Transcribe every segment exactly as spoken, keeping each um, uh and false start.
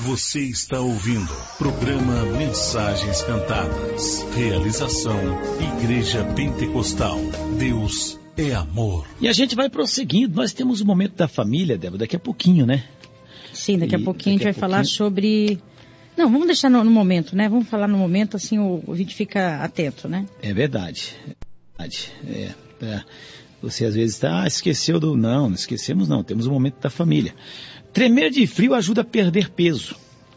Você está ouvindo programa Mensagens Cantadas. Realização Igreja Pentecostal. Deus é amor. E a gente vai prosseguindo. Nós temos o momento da família, Débora, daqui a pouquinho, né? Sim, daqui a e pouquinho a gente vai pouquinho... falar sobre... Não, vamos deixar no, no momento, né? Vamos falar no momento, assim o, o vídeo fica atento, né? É verdade. É verdade. É, é. Você às vezes está, ah, esqueceu do... Não, não esquecemos não. Temos o momento da família. Tremer de frio ajuda a perder peso.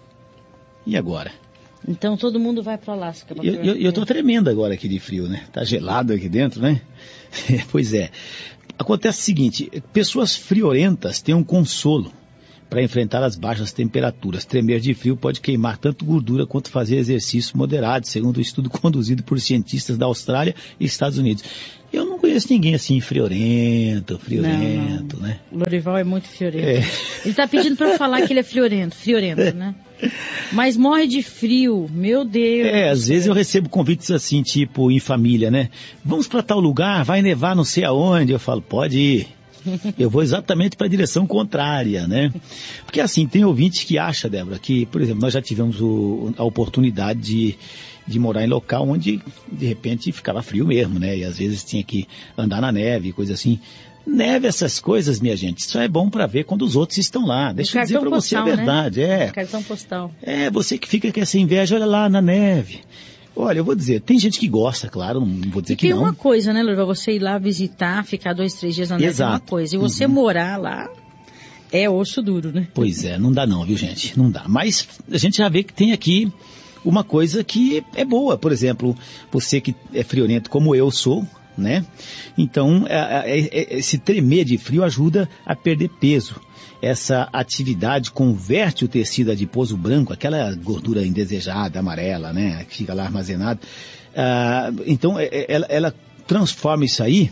E agora? Então todo mundo vai para Alasca. Pra eu eu estou tremendo agora aqui de frio, né? Tá gelado aqui dentro, né? Pois é. Acontece o seguinte, pessoas friorentas têm um consolo para enfrentar as baixas temperaturas. Tremer de frio pode queimar tanto gordura quanto fazer exercício moderado, segundo um estudo conduzido por cientistas da Austrália e Estados Unidos. Eu não conheço ninguém assim, friorento, friorento, não, não. né? O Lorival é muito friorento. É. Ele está pedindo para eu falar que ele é friorento, friorento, é. né? Mas morre de frio, meu Deus. É, às vezes eu recebo convites assim, tipo, em família, né? Vamos para tal lugar, vai nevar não sei aonde. Eu falo, pode ir. Eu vou exatamente para a direção contrária, né? Porque assim, tem ouvinte que acha, Débora, que, por exemplo, nós já tivemos o, a oportunidade de, de morar em local onde, de repente, ficava frio mesmo, né? E às vezes tinha que andar na neve, coisa assim. Neve, essas coisas, minha gente, só é bom para ver quando os outros estão lá. Deixa eu dizer para você a verdade. Né? É. Cartão postal. É, você que fica com essa inveja, olha lá na neve. Olha, eu vou dizer, tem gente que gosta, claro, não vou dizer e que não. Tem uma coisa, né, Lorival, você ir lá visitar, ficar dois, três dias na neve é uma coisa. E você uhum. morar lá é osso duro, né? Pois é, não dá não, viu, gente? Não dá. Mas a gente já vê que tem aqui uma coisa que é boa. Por exemplo, você que é friorento como eu sou, né? Então, é, é, é, esse tremer de frio ajuda a perder peso. Essa atividade converte o tecido adiposo branco, aquela gordura indesejada, amarela, né, que fica lá armazenada. Ah, então, ela, ela transforma isso aí,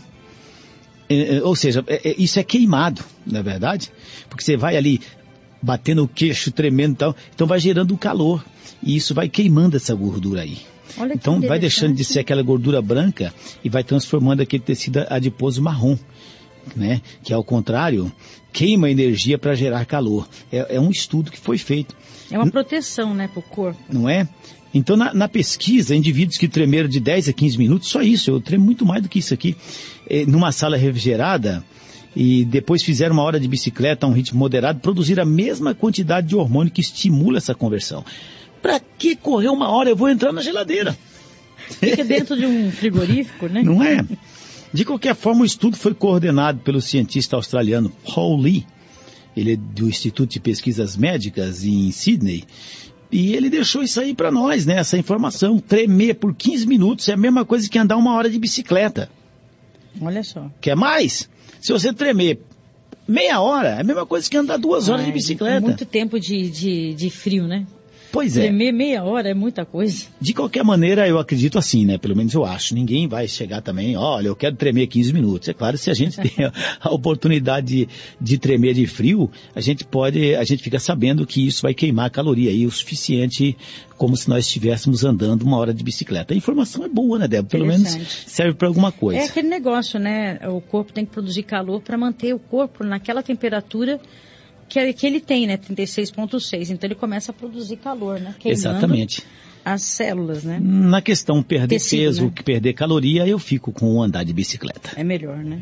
é, ou seja, é, isso é queimado, não é verdade? Porque você vai ali batendo o queixo, tremendo e tal, então vai gerando calor, e isso vai queimando essa gordura aí. Olha, então, vai deixando de ser aquela gordura branca e vai transformando aquele tecido adiposo marrom. Né? Que ao contrário, queima energia para gerar calor. É, é um estudo que foi feito. É uma proteção, né, para o corpo. Não é? Então, na, na pesquisa, indivíduos que tremeram de dez a quinze minutos, só isso, eu tremo muito mais do que isso aqui, é, numa sala refrigerada, e depois fizeram uma hora de bicicleta a um ritmo moderado, produziram a mesma quantidade de hormônio que estimula essa conversão. Para que correr uma hora? Eu vou entrar na geladeira. Fica dentro de um frigorífico, né? Não é? De qualquer forma, o estudo foi coordenado pelo cientista australiano Paul Lee. Ele é do Instituto de Pesquisas Médicas em Sydney. E ele deixou isso aí para nós, né? Essa informação. Tremer por quinze minutos é a mesma coisa que andar uma hora de bicicleta. Olha só. Quer mais? Se você tremer meia hora, é a mesma coisa que andar duas horas Ai, de bicicleta. Muito tempo de, de, de frio, né? Pois é. Tremer meia hora é muita coisa. De qualquer maneira, eu acredito assim, né? Pelo menos eu acho. Ninguém vai chegar também, olha, eu quero tremer quinze minutos. É claro, se a gente tem a oportunidade de, de tremer de frio, a gente pode, a gente fica sabendo que isso vai queimar a caloria aí o suficiente, como se nós estivéssemos andando uma hora de bicicleta. A informação é boa, né, Débora? Pelo menos serve para alguma coisa. É aquele negócio, né? O corpo tem que produzir calor para manter o corpo naquela temperatura Que, que ele tem, né, trinta e seis vírgula seis, então ele começa a produzir calor, né, queimando Exatamente. As células, né. Na questão perder Tecido, peso, né? perder caloria, eu fico com o andar de bicicleta. É melhor, né.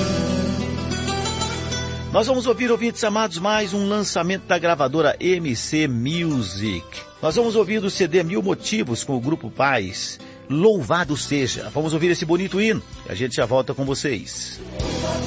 Nós vamos ouvir, ouvintes amados, mais um lançamento da gravadora M C Music. Nós vamos ouvir do C D Mil Motivos com o Grupo Paz, Louvado Seja. Vamos ouvir esse bonito hino e a gente já volta com vocês.